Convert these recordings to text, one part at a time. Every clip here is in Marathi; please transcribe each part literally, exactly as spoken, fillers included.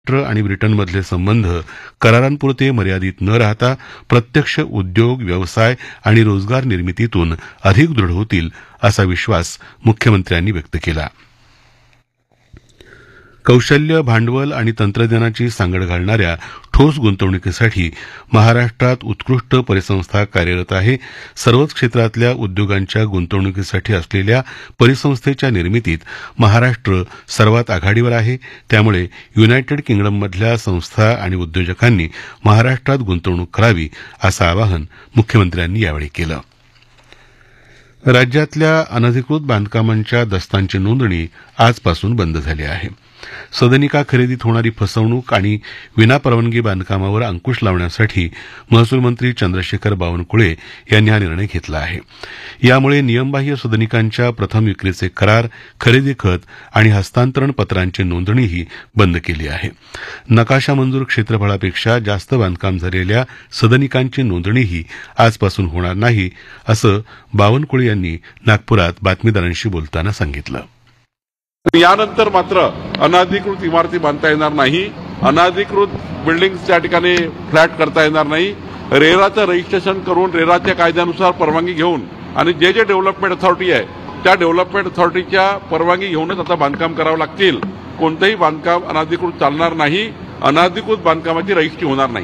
महाराष्ट्र आणि ब्रिटनमधले संबंध करारांपुरते मर्यादित न राहता प्रत्यक्ष उद्योग व्यवसाय आणि रोजगार निर्मितीतून अधिक दृढ होतील असा विश्वास मुख्यमंत्र्यांनी व्यक्त केला. कौशल्य भांडवल आणि तंत्रज्ञानाची सांगड घालणाऱ्या ठोस गुंतवणुकीसाठी महाराष्ट्रात उत्कृष्ट परिसंस्था कार्यरत आहे. सर्वच क्षेत्रातल्या उद्योगांच्या गुंतवणुकीसाठी असलेल्या परिसंस्थेच्या निर्मितीत महाराष्ट्र सर्वात आघाडीवर आहे. त्यामुळे युनायटेड किंगडममधल्या संस्था आणि उद्योजकांनी महाराष्ट्रात गुंतवणूक करावी असं आवाहन मुख्यमंत्र्यांनी यावेळी केलं. राज्यातल्या अनधिकृत बांधकामांच्या दस्तांची नोंदणी आजपासून बंद झाली आहे. सदनिका खरेदीत होणारी फसवणूक आणि विनापरवानगी बांधकामावर अंकुश लावण्यासाठी महसूल मंत्री चंद्रशेखर बावनकुळे यांनी हा निर्णय घेतला आहे. यामुळे नियमबाह्य सदनिकांच्या प्रथम विक्रीचे करार, खरेदी खत आणि हस्तांतरण पत्रांची नोंदणीही बंद केली आहे. नकाशा मंजूर क्षेत्रफळापेक्षा जास्त बांधकाम झालेल्या सदनिकांची नोंदणीही आजपासून होणार नाही असं बावनकुळे यांनी नागपुरात बातमीदारांशी बोलताना सांगितलं. यानंतर मात्र अनधिकृत इमारती बांधता येणार नाही, अनधिकृत बिल्डिंग्स त्या ठिकाणी फ्लॅट करता येणार नाही. रेराचं रजिस्ट्रेशन करून रेराच्या कायद्यानुसार परवानगी घेऊन आणि जे जे डेव्हलपमेंट अथॉरिटी आहे त्या डेव्हलपमेंट अथॉरिटीच्या परवानगी घेऊनच आता बांधकाम करावं लागतील. कोणतंही बांधकाम अनधिकृत चालणार नाही, अनधिकृत बांधकामाची रजिस्ट्री होणार नाही.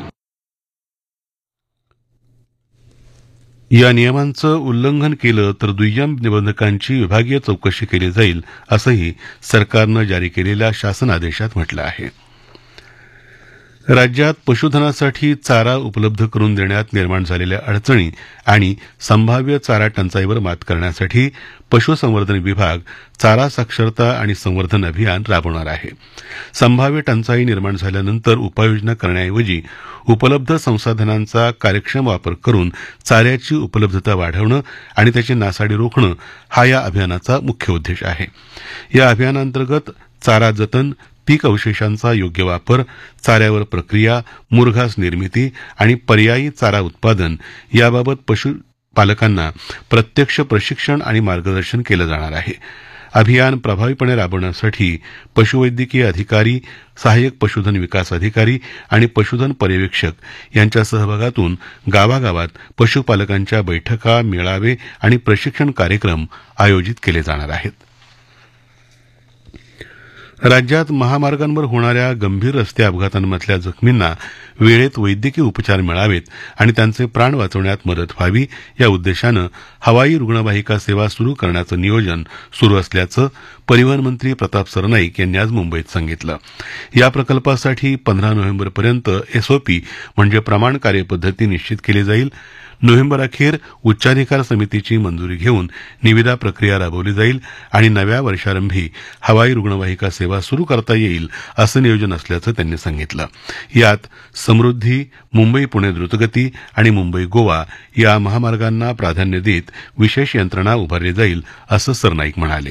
या नियमांचं उल्लंघन केलं तर दुय्यम निबंधकांची विभागीय चौकशी केली जाईल असंही सरकारनं जारी केलेल्या शासन आदेशात म्हटलं आहे. राज्यात पशुधनासाठी चारा उपलब्ध करून देण्यात निर्माण झालेल्या अडचणी आणि संभाव्य चारा टंचाईवर मात करण्यासाठी पशुसंवर्धन विभाग चारा साक्षरता आणि संवर्धन अभियान राबवणार आहे. संभाव्य टंचाई निर्माण झाल्यानंतर उपाययोजना करण्याऐवजी उपलब्ध संसाधनांचा कार्यक्षम वापर करून चाऱ्याची उपलब्धता वाढवणं आणि त्याची नासाडी रोखणं हा या अभियानाचा मुख्य उद्देश आहे. या अभियानांतर्गत चारा जतन, पीक अवशेषांचा योग्य वापर, चाऱ्यावर प्रक्रिया, मुरघास निर्मिती आणि पर्यायी चारा उत्पादन याबाबत पशुपालकांना प्रत्यक्ष प्रशिक्षण आणि मार्गदर्शन केलं जाणार आहे. अभियान प्रभावीपणे राबवण्यासाठी पशुवैद्यकीय अधिकारी, सहाय्यक पशुधन विकास अधिकारी आणि पशुधन पर्यवेक्षक यांच्या सहभागातून गावागावात पशुपालकांच्या बैठका, मेळावे आणि प्रशिक्षण कार्यक्रम आयोजित केले जाणार आहेत. राज्यात महामार्गांवर होणाऱ्या गंभीर रस्ते अपघातांमधल्या जखमींना वेळेत वैद्यकीय उपचार मिळावेत आणि त्यांचे प्राण वाचवण्यात मदत व्हावी या उद्देशानं हवाई रुग्णवाहिका सेवा सुरू करण्याचं नियोजन सुरू असल्याचं परिवहन मंत्री प्रताप सरनाईक यांनी आज मुंबईत सांगितलं. या प्रकल्पासाठी पंधरा नोव्हेंबरपर्यंत एसओपी म्हणजे प्रमाण कार्यपद्धती निश्चित केली जाईल. नोव्हेंबर अखेर उच्चाधिकार समितीची मंजुरी घेऊन निविदा प्रक्रिया राबवली जाईल आणि नव्या वर्षारंभी हवाई रुग्णवाहिका सेवा सुरू करता येईल असं नियोजन असल्याचं त्यांनी सांगितलं. यात समृद्धी, मुंबई पुणे द्रुतगती आणि मुंबई गोवा या महामार्गांना प्राधान्य देत विशेष यंत्रणा उभारली जाईल असं सरनाईक म्हणाले.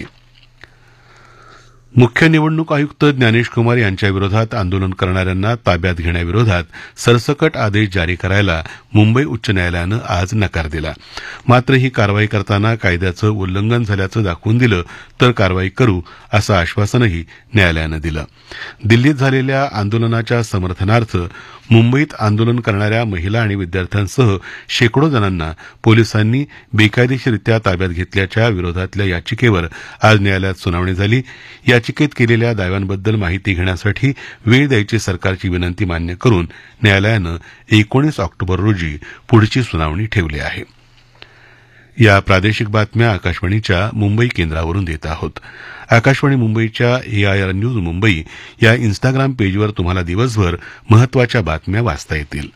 मुख्य निवडणूक आयुक्त ज्ञानेश कुमार यांच्या विरोधात आंदोलन करणाऱ्यांना ताब्यात घेण्याविरोधात सरसकट आदेश जारी करायला मुंबई उच्च न्यायालयानं आज नकार दिला. मात्र ही कारवाई करताना कायद्याचं उल्लंघन झाल्याचं दाखवून दिलं तर कारवाई करू असं आश्वासनही न्यायालयानं दिलं. दिल्लीत झालेल्या आंदोलनाच्या समर्थनार्थ मुंबईत आंदोलन करणाऱ्या महिला आणि विद्यार्थ्यांसह शेकडो जणांना पोलिसांनी बेकायदेशीररित्या ताब्यात घेतल्याच्या विरोधातल्या याचिकेवर आज न्यायालयात सुनावणी झाली. याचिकेत केलेल्या दाव्यांबद्दल माहिती घेण्यासाठी वेळ द्यायची सरकारची विनंती मान्य करून न्यायालयानं एकोणीस ऑक्टोबर रोजी पुढची सुनावणी ठेवली आहे. या प्रादेशिक बातम्या आकाशवाणीच्या मुंबई केंद्रावरून देत आहोत. आकाशवाणी मुंबईच्या एआयआर न्यूज मुंबई या इन्स्टाग्राम पेजवर तुम्हाला दिवसभर महत्वाच्या बातम्या वाचता येतील.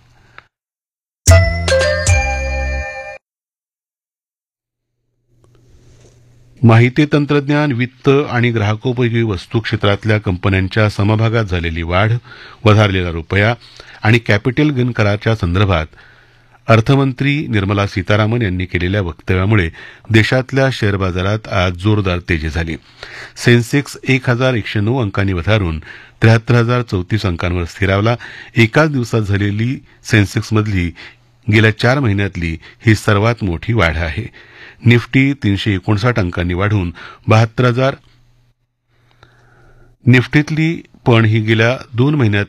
माहिती तंत्रज्ञान, वित्त आणि ग्राहकोपयोगी वस्तू क्षेत्रातल्या कंपन्यांच्या समभागात झालेली वाढ, वधारलेला रुपया आणि कॅपिटल गेन कराच्या संदर्भात अर्थमंत्री निर्मला सीतारामन यांनी केलेल्या वक्तव्यामुळे देशातल्या शेअर बाजारात आज जोरदार तेजी झाली. सेन्सेक्स एक हजार एकशे नऊ अंकांनी वधारून त्र्याहत्तर हजार चौतीस अंकांवर स्थिरावला. एकाच दिवसात झालेली सेन्सेक्समधली गेल्या चार महिन्यातली ही सर्वात मोठी वाढ आहे. निफ्टी तीनशे एकोणसाठ अंकांनी वाढून बहात्तर हजार निफ्टीतली पण ही गेल्या दोन महिन्यात